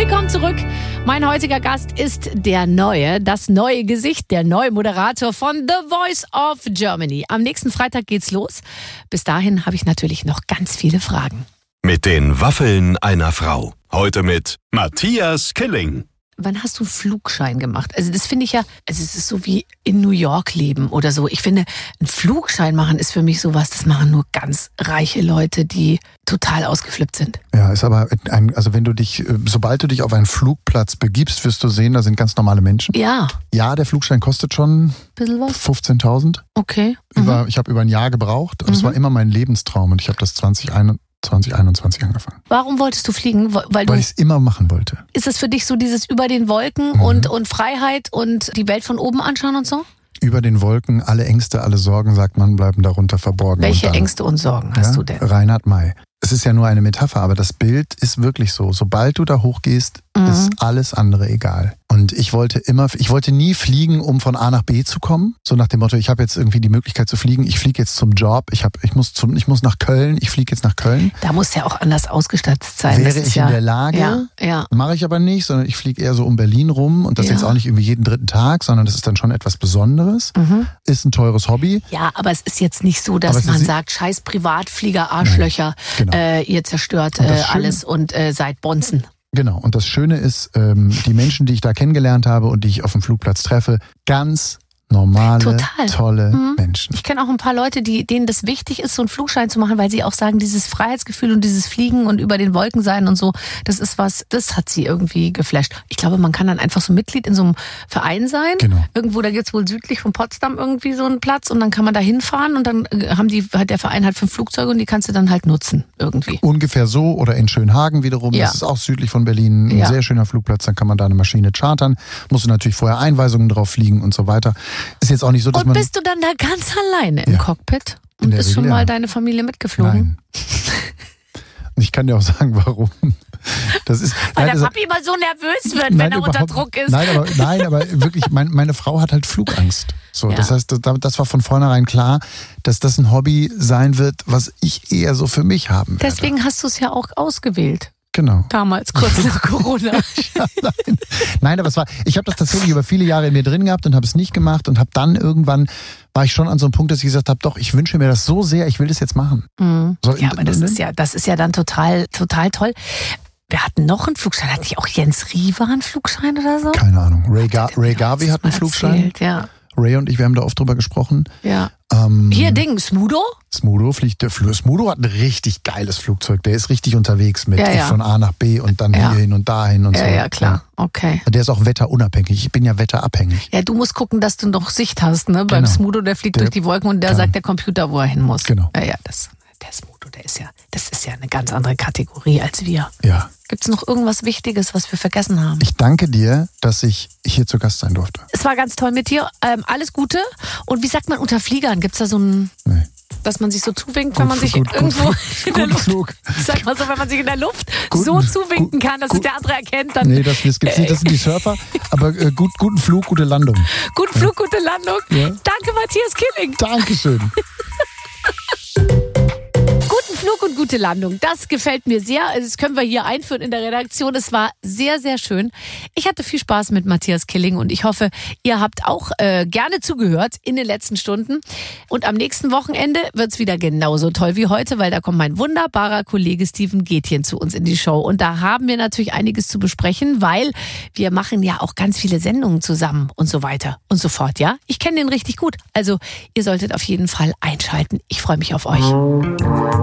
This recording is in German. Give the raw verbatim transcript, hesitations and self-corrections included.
Willkommen zurück. Mein heutiger Gast ist der neue, das neue Gesicht, der neue Moderator von The Voice of Germany. Am nächsten Freitag geht's los. Bis dahin habe ich natürlich noch ganz viele Fragen. Mit den Waffeln einer Frau. Heute mit Matthias Killing. Wann hast du einen Flugschein gemacht? Also das finde ich ja, also es ist so wie in New York leben oder so. Ich finde, einen Flugschein machen ist für mich sowas, das machen nur ganz reiche Leute, die total ausgeflippt sind. Ja, ist aber ein, also wenn du dich, sobald du dich auf einen Flugplatz begibst, wirst du sehen, da sind ganz normale Menschen. Ja. Ja, der Flugschein kostet schon Bisschen was? fünfzehntausend. Okay. Über, Mhm. Ich habe über ein Jahr gebraucht und es Mhm. war immer mein Lebenstraum und ich habe das zwanzig einundzwanzig angefangen. Warum wolltest du fliegen? Weil, du, Weil ich es immer machen wollte. ist es für dich so dieses über den Wolken Mhm. und, und Freiheit und die Welt von oben anschauen und so? Über den Wolken, alle Ängste, alle Sorgen, sagt man, bleiben darunter verborgen. Welche und dann, Ängste und Sorgen hast ja, du denn? Reinhard May. Es ist ja nur eine Metapher, aber das Bild ist wirklich so. Sobald du da hochgehst, Mhm. ist alles andere egal. Und ich wollte immer, ich wollte nie fliegen, um von A nach B zu kommen. So nach dem Motto, ich habe jetzt irgendwie die Möglichkeit zu fliegen. Ich fliege jetzt zum Job. Ich habe, ich muss zum, ich muss nach Köln. Ich fliege jetzt nach Köln. Da muss ja auch anders ausgestattet sein. Wäre Das ist ich ja, in der Lage, Ja, ja. mache ich aber nicht, sondern ich fliege eher so um Berlin rum und das Ja. jetzt auch nicht irgendwie jeden dritten Tag, sondern das ist dann schon etwas Besonderes. Mhm. Ist ein teures Hobby. Ja, aber es ist jetzt nicht so, Aber dass es man ist- sagt, scheiß Privatflieger, Arschlöcher, Genau. äh, ihr zerstört Und das äh, Schöne- alles und äh, seid Bonzen. Genau. Und das Schöne ist, ähm, die Menschen, die ich da kennengelernt habe und die ich auf dem Flugplatz treffe, ganz normale, Total. tolle Mhm. Menschen. Ich kenne auch ein paar Leute, die, denen das wichtig ist, so einen Flugschein zu machen, weil sie auch sagen, dieses Freiheitsgefühl und dieses Fliegen und über den Wolken sein und so, das ist was, das hat sie irgendwie geflasht. Ich glaube, man kann dann einfach so Mitglied in so einem Verein sein. Genau. Irgendwo, da gibt's wohl südlich von Potsdam irgendwie so einen Platz und dann kann man da hinfahren und dann äh, haben die, hat der Verein halt fünf Flugzeuge und die kannst du dann halt nutzen irgendwie. Ungefähr so oder in Schönhagen wiederum, Ja. das ist auch südlich von Berlin, ein Ja. sehr schöner Flugplatz, dann kann man da eine Maschine chartern, musst du natürlich vorher Einweisungen drauf fliegen und so weiter. Ist jetzt auch nicht so, dass Und man... bist du dann da ganz alleine im Ja. Cockpit? In Und der ist schon Regel, mal ja. deine Familie mitgeflogen? Nein. Und ich kann dir auch sagen, warum. Das ist, Weil nein, der das- Papi immer so nervös wird, Nein, wenn er unter überhaupt- Druck ist. Nein, aber, nein, aber wirklich, mein, meine Frau hat halt Flugangst. So, Ja. Das heißt, das, das war von vornherein klar, dass das ein Hobby sein wird, was ich eher so für mich haben werde. Deswegen hast du es ja auch ausgewählt. Genau. Damals, kurz nach Corona. Ja, nein. nein, aber es war, ich habe das tatsächlich über viele Jahre in mir drin gehabt und habe es nicht gemacht und habe dann irgendwann, war ich schon an so einem Punkt, dass ich gesagt habe, doch, ich wünsche mir das so sehr, ich will das jetzt machen. Mhm. So, Ja, in- aber das in- ist ja, das ist ja dann total, total toll. Wir hatten noch einen Flugschein. Hat nicht auch Jens Riewer einen Flugschein oder so? Keine Ahnung. Ray, Ga Der Ray mir Garvey letztes hat einen Mal Flugschein. erzählt, Ja, Ray und ich, wir haben da oft drüber gesprochen. ja. Ähm, Hier, Ding, Smudo? Smudo fliegt, der Fl- Smudo hat ein richtig geiles Flugzeug. Der ist richtig unterwegs mit Ja, ja. von A nach B und dann Ja. hier hin und dahin und Ja, so. ja, klar. Okay. Ja. Der ist auch wetterunabhängig. Ich bin ja wetterabhängig. Ja, du musst gucken, dass du noch Sicht hast, ne? Beim Genau. Smudo, der fliegt Der durch die Wolken und der kann- sagt der Computer, wo er hin muss. Genau. Ja, ja, das, der Smudo, der ist ja, das ist ja eine ganz andere Kategorie als wir. Ja. Gibt's noch irgendwas Wichtiges, was wir vergessen haben? Ich danke dir, dass ich hier zu Gast sein durfte. Es war ganz toll mit dir. Ähm, alles Gute. Und wie sagt man unter Fliegern? Gibt's da so ein, Nee. dass man sich so zuwinkt, wenn man sich gut, irgendwo gut, in der gut Luft, Flug. sag mal so, wenn man sich in der Luft Guten- so zuwinken gut- kann, dass es gut- der andere erkennt, dann Nee, das, das gibt's nicht. Das sind die Surfer. Aber äh, gut, guten Flug, gute Landung. guten Flug, gute Landung. Ja. Danke, Matthias Killing. Dankeschön. Guten Flug und gute Landung. Das gefällt mir sehr. Das können wir hier einführen in der Redaktion. Es war sehr, sehr schön. Ich hatte viel Spaß mit Matthias Killing und ich hoffe, ihr habt auch äh, gerne zugehört in den letzten Stunden. Und am nächsten Wochenende wird's wieder genauso toll wie heute, weil da kommt mein wunderbarer Kollege Steven Gätjen zu uns in die Show. Und da haben wir natürlich einiges zu besprechen, weil wir machen ja auch ganz viele Sendungen zusammen und so weiter und so fort. Ja, ich kenne den richtig gut. Also ihr solltet auf jeden Fall einschalten. Ich freue mich auf euch.